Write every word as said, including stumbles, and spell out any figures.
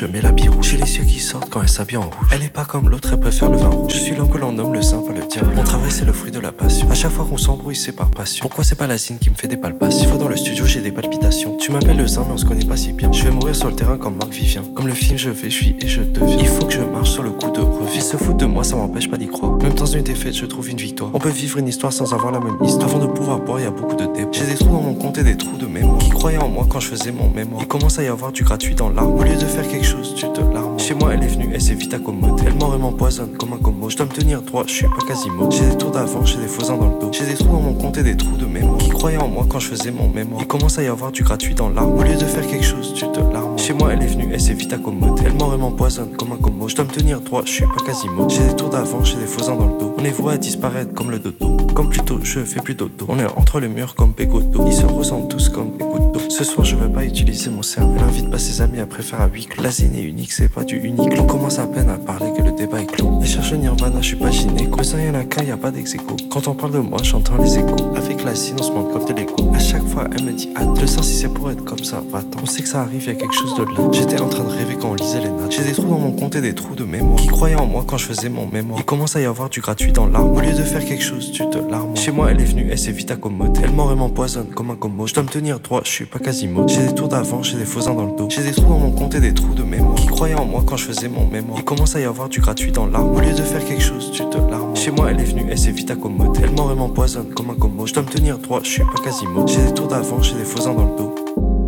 je mets la rouge. J'ai les yeux qui sortent quand elle s'habille en rouge. Elle est pas comme l'autre, elle préfère le vin rouge. Je suis l'homme que l'on nomme le saint, pas le diable. Mon travail c'est le fruit de la passion. À chaque fois qu'on s'embrouille c'est par passion. Pourquoi c'est pas la signe qui me fait des palpations? S'il faut dans le studio j'ai des palpitations. Tu m'appelles le saint mais on se connaît pas si bien. Je vais mourir sur le terrain comme Marc Vivien. Comme le film je vais, je suis et je deviens. Il faut que je marche sur le coup de revue. Se foutre de moi ça m'empêche pas d'y croire. Même dans une défaite je trouve une victoire. On peut vivre une histoire sans avoir la même histoire. Avant de pouvoir boire y a beaucoup de débats. J'ai des trous dans mon compte et des trous de mémoire. Qui croyaient en moi quand je faisais mon mémoire. Il commence à y avoir du gratuit dans l'arme. Au lieu de faire quelque chose tu te larmes. Chez moi elle est venue, elle s'est vite accommodée. Elle m'aurait m'empoisonne comme un commo. Je dois me tenir droit, je suis pas Quasimodo. J'ai des tours d'avant, j'ai des faux ans dans le dos. J'ai des trous dans mon compte et des trous de mémoire. Qui croyaient en moi quand je faisais mon mémoire. Il commence à y avoir du gratuit dans l'arme. Au lieu de faire quelque chose tu te larmes. Chez moi elle est venue, elle s'est vite accommodée. Elle m'aurait m'empoisonne comme un commo. Je dois me tenir droit, je suis pas Quasimodo. J'ai des tours d'avant, j'ai des faux ans dans le dos. On les voit à disparaître comme le dodo. Comme plutôt, je fais plus dodo. On est entre les murs comme Pégoto. Ils se ressemblent tous comme des gouttes d'eau. Ce soir je veux pas utiliser mon cerveau. Elle invite pas ses amis après faire à huis clos. La zine est unique, c'est pas du unique. On commence à peine à parler que le débat est clos. Elle cherche le nirvana, je suis pas gynéco. Mais ça y'en a qu'un, y a pas d'ex-écho. Quand on parle de moi, j'entends les échos. Avec la zine, on se manque comme de l'écho. À chaque fois, elle me dit hâte. Le sens si c'est pour être comme ça, va-t'en. On sait que ça arrive, y a quelque chose de là. J'étais en train de rêver quand on lisait les notes. J'ai des trous dans mon compte et des trous de mémoire. Qui croyaient en moi quand je faisais mon mémoire. Il commence à y avoir du gratuit dans l'arme. Au lieu de faire quelque chose, tu te larmes. Chez moi, elle est venue, elle s'est vite accommodée. Elle m'aurait m'empoisonne comme un commo. Je dois me tenir droit, je suis pas Quasimodo. J'ai des tours d'avant, j'ai des faux ans dans le dos. J'ai des trous dans mon compte et des trous de mémoire. Qui croyaient en moi quand je faisais mon mémoire. Il commence à y avoir du gratuit dans l'arme. Au lieu de faire quelque chose, tu te larmes. Chez moi, elle est venue, elle s'est vite accommodée. Elle m'aurait m'empoisonne comme un commo. Je dois me tenir droit, je suis pas Quasimodo. J'ai des tours d'avant, j'ai des faux ans dans le dos.